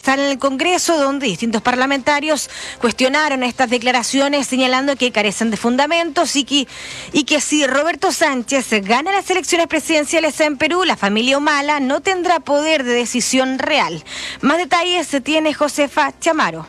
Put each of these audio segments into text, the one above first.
están en el Congreso, donde distintos parlamentarios cuestionaron estas declaraciones, señalando que carecen de fundamentos y que si Roberto Sánchez gana las elecciones presidenciales en Perú, la familia Humala no tendrá poder de decisión real. Más detalles se tiene Josefa Chamaro.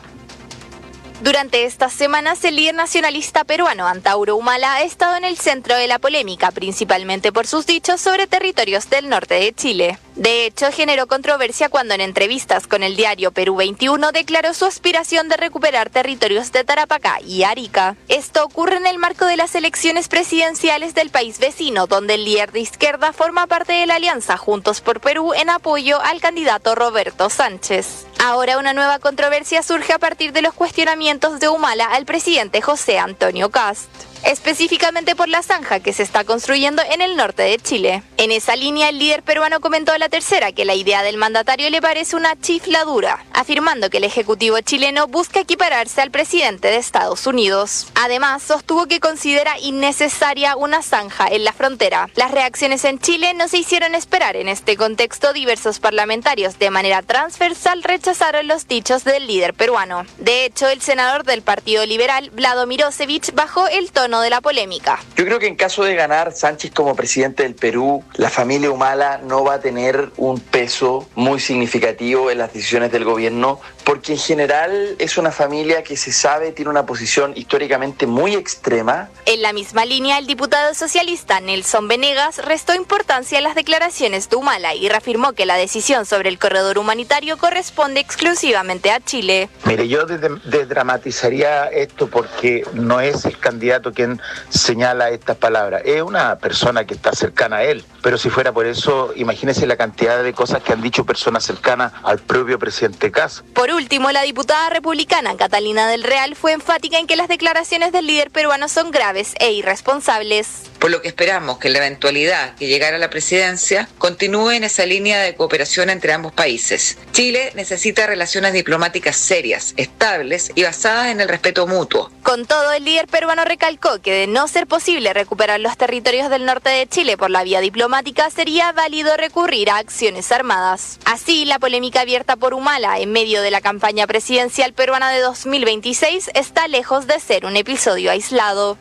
Durante estas semanas, el líder nacionalista peruano Antauro Humala ha estado en el centro de la polémica, principalmente por sus dichos sobre territorios del norte de Chile. De hecho, generó controversia cuando en entrevistas con el diario Perú 21 declaró su aspiración de recuperar territorios de Tarapacá y Arica. Esto ocurre en el marco de las elecciones presidenciales del país vecino, donde el líder de izquierda forma parte de la alianza Juntos por Perú en apoyo al candidato Roberto Sánchez. Ahora una nueva controversia surge a partir de los cuestionamientos de Humala al presidente José Antonio Kast, específicamente por la zanja que se está construyendo en el norte de Chile. En esa línea, el líder peruano comentó a La Tercera que la idea del mandatario le parece una chifladura, afirmando que el Ejecutivo chileno busca equipararse al presidente de Estados Unidos. Además, sostuvo que considera innecesaria una zanja en la frontera. Las reacciones en Chile no se hicieron esperar. En este contexto, diversos parlamentarios de manera transversal rechazaron los dichos del líder peruano. De hecho, el senador del Partido Liberal, Vlado Mirosevic, bajó el tono de la polémica. Yo creo que en caso de ganar Sánchez como presidente del Perú, la familia Humala no va a tener un peso muy significativo en las decisiones del gobierno, porque en general es una familia que se sabe tiene una posición históricamente muy extrema. En la misma línea, el diputado socialista Nelson Venegas restó importancia a las declaraciones de Humala y reafirmó que la decisión sobre el corredor humanitario corresponde exclusivamente a Chile. Mire, yo desdramatizaría esto porque no es el candidato quien señala estas palabras, es una persona que está cercana a él, pero si fuera por eso, imagínese la cantidad de cosas que han dicho personas cercanas al propio presidente Kast. Por último, la diputada republicana Catalina del Real fue enfática en que las declaraciones del líder peruano son graves e irresponsables. Por lo que esperamos que la eventualidad que llegara a la presidencia continúe en esa línea de cooperación entre ambos países. Chile necesita relaciones diplomáticas serias, estables y basadas en el respeto mutuo. Con todo, el líder peruano recalcó que de no ser posible recuperar los territorios del norte de Chile por la vía diplomática, sería válido recurrir a acciones armadas. Así, la polémica abierta por Humala en medio de la campaña presidencial peruana de 2026 está lejos de ser un episodio aislado.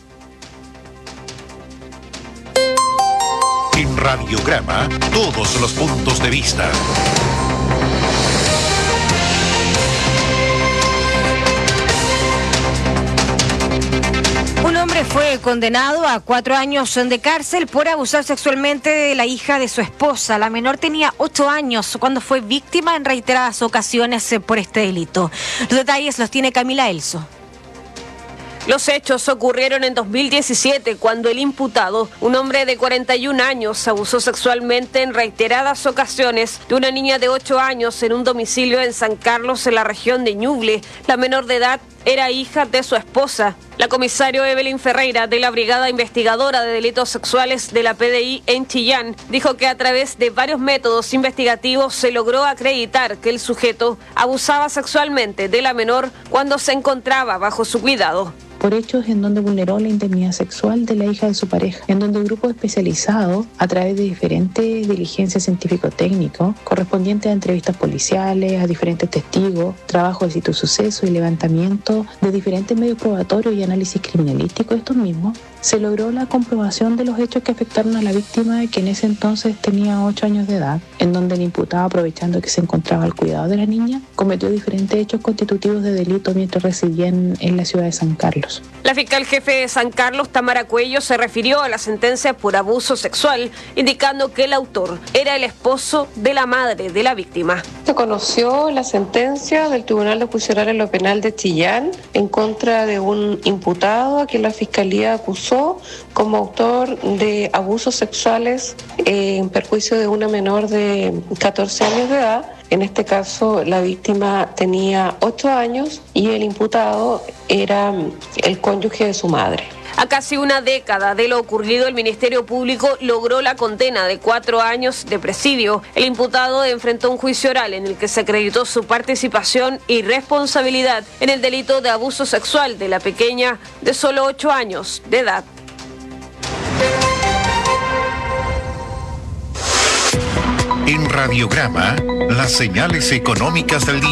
En Radiograma, todos los puntos de vista. Un hombre fue condenado a 4 años de cárcel por abusar sexualmente de la hija de su esposa. La menor tenía 8 años cuando fue víctima en reiteradas ocasiones por este delito. Los detalles los tiene Camila Elso. Los hechos ocurrieron en 2017, cuando el imputado, un hombre de 41 años, abusó sexualmente en reiteradas ocasiones de una niña de 8 años en un domicilio en San Carlos, en la región de Ñuble. La menor de edad era hija de su esposa. La comisario Evelyn Ferreira, de la Brigada Investigadora de Delitos Sexuales de la PDI en Chillán, dijo que a través de varios métodos investigativos se logró acreditar que el sujeto abusaba sexualmente de la menor cuando se encontraba bajo su cuidado. Por hechos en donde vulneró la intimidad sexual de la hija de su pareja, en donde un grupo especializado, a través de diferentes diligencias científico-técnicos, correspondientes a entrevistas policiales, a diferentes testigos, trabajo de sitio suceso y levantamiento de diferentes medios probatorios y análisis criminalístico, estos mismos, se logró la comprobación de los hechos que afectaron a la víctima, que en ese entonces tenía 8 años de edad, en donde el imputado, aprovechando que se encontraba al cuidado de la niña, cometió diferentes hechos constitutivos de delito mientras residía en la ciudad de San Carlos. La fiscal jefe de San Carlos, Tamara Cuello, se refirió a la sentencia por abuso sexual, indicando que el autor era el esposo de la madre de la víctima. Se conoció la sentencia del Tribunal de Juicio Oral en lo Penal de Chillán en contra de un imputado a quien la Fiscalía acusó como autor de abusos sexuales en perjuicio de una menor de 14 años de edad. En este caso, la víctima tenía 8 años y el imputado era el cónyuge de su madre. A casi una década de lo ocurrido, el Ministerio Público logró la condena de 4 años de presidio. El imputado enfrentó un juicio oral en el que se acreditó su participación y responsabilidad en el delito de abuso sexual de la pequeña de solo 8 años de edad. En Radiograma, las señales económicas del día.